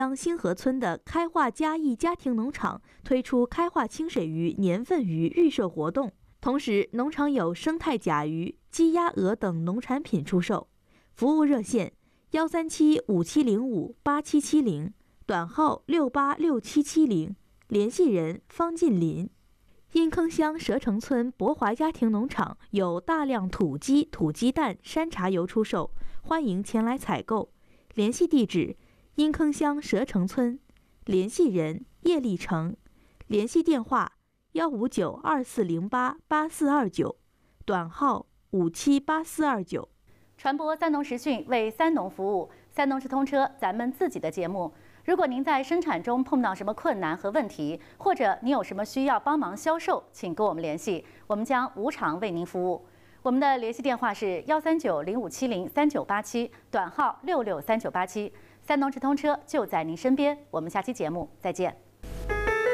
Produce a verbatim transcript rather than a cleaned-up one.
乡星河村的开化嘉益家庭农场推出开化清水鱼年份鱼预售活动，同时农场有生态甲鱼、鸡鸭鹅等农产品出售。服务热线：幺三七五七零五八七七零，短号六八六七七零，联系人方进林。阴坑乡蛇城村博华家庭农场有大量土鸡、土鸡蛋、山茶油出售，欢迎前来采购。联系地址：阴坑乡蛇城村，联系人叶立成，联系电话幺五九二四零八八四二九，短号五七八四二九。 传播三农时讯，为三农服务，三农直通车，咱们自己的节目。如果您在生产中碰到什么困难和问题，或者你有什么需要帮忙销售，请跟我们联系，我们将无偿为您服务。我们的联系电话是幺三九零五七零三九八七，短号六六三九八七。三农直通车就在您身边，我们下期节目再见。